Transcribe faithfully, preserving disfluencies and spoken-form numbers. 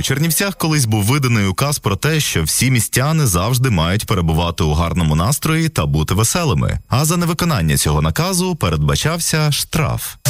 У Чернівцях колись був виданий указ про те, що всі містяни завжди мають перебувати у гарному настрої та бути веселими. А за невиконання цього наказу передбачався штраф.